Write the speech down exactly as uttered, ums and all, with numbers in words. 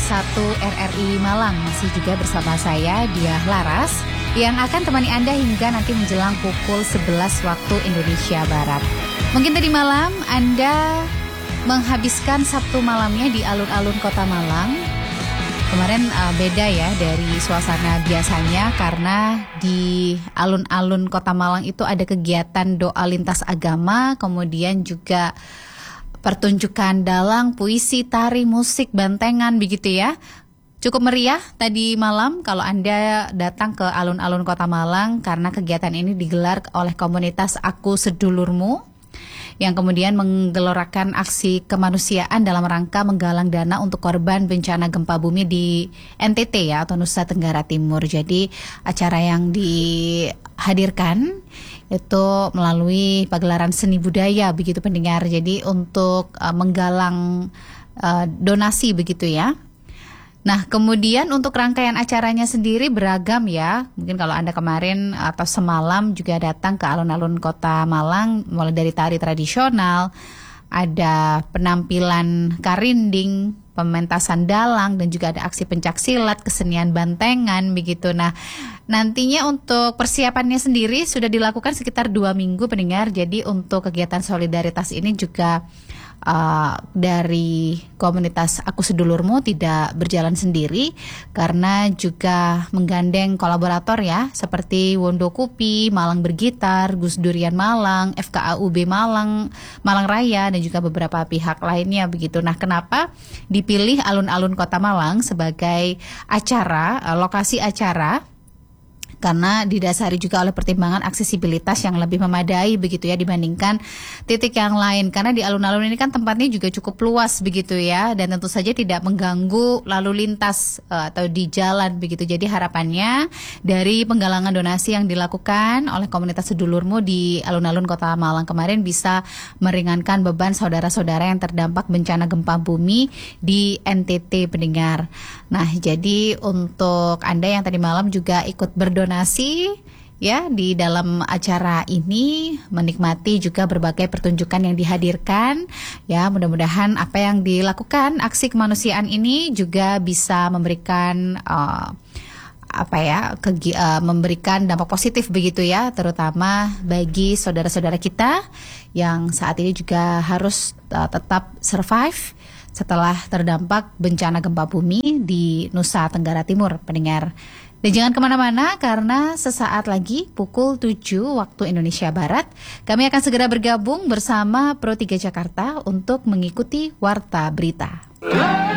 satu R R I Malang. Masih juga bersama saya, Diah Laras, yang akan temani Anda hingga nanti menjelang pukul sebelas waktu Indonesia Barat. Mungkin tadi malam Anda menghabiskan Sabtu malamnya di alun-alun Kota Malang. Kemarin uh, beda ya dari suasana biasanya, karena di alun-alun Kota Malang itu ada kegiatan doa lintas agama, kemudian juga pertunjukan dalang, puisi, tari, musik, bantengan begitu ya. Cukup meriah tadi malam kalau Anda datang ke alun-alun Kota Malang, karena kegiatan ini digelar oleh komunitas Aku Sedulurmu, yang kemudian menggelorakan aksi kemanusiaan dalam rangka menggalang dana untuk korban bencana gempa bumi di N T T ya, atau Nusa Tenggara Timur. Jadi acara yang dihadirkan itu melalui pagelaran seni budaya begitu pendengar. Jadi untuk uh, menggalang uh, donasi begitu ya. Nah, kemudian untuk rangkaian acaranya sendiri beragam ya. Mungkin kalau Anda kemarin atau semalam juga datang ke alun-alun Kota Malang, mulai dari tari tradisional, ada penampilan karinding, pementasan dalang, dan juga ada aksi pencaksilat, kesenian bantengan begitu. Nah, nantinya untuk persiapannya sendiri sudah dilakukan sekitar dua minggu pendengar. Jadi untuk kegiatan solidaritas ini juga Uh, dari komunitas Aku Sedulurmu tidak berjalan sendiri, karena juga menggandeng kolaborator ya, seperti Wondokopi, Malang Bergitar, Gus Durian Malang, F K A U B Malang, Malang Raya, dan juga beberapa pihak lainnya begitu. Nah, kenapa dipilih alun-alun Kota Malang sebagai acara, uh, lokasi acara? Karena didasari juga oleh pertimbangan aksesibilitas yang lebih memadai begitu ya dibandingkan titik yang lain. Karena di alun-alun ini kan tempatnya juga cukup luas begitu ya, dan tentu saja tidak mengganggu lalu lintas uh, atau di jalan begitu. Jadi harapannya dari penggalangan donasi yang dilakukan oleh komunitas Sedulurmu di alun-alun Kota Malang kemarin bisa meringankan beban saudara-saudara yang terdampak bencana gempa bumi di N T T pendengar. Nah, jadi untuk Anda yang tadi malam juga ikut berdonasi Donasi ya di dalam acara ini, menikmati juga berbagai pertunjukan yang dihadirkan ya, mudah-mudahan apa yang dilakukan aksi kemanusiaan ini juga bisa memberikan uh, apa ya kegi- uh, memberikan dampak positif begitu ya, terutama bagi saudara-saudara kita yang saat ini juga harus uh, tetap survive setelah terdampak bencana gempa bumi di Nusa Tenggara Timur pendengar. Dan jangan kemana-mana, karena sesaat lagi pukul tujuh waktu Indonesia Barat kami akan segera bergabung bersama Pro tiga Jakarta untuk mengikuti Warta Berita.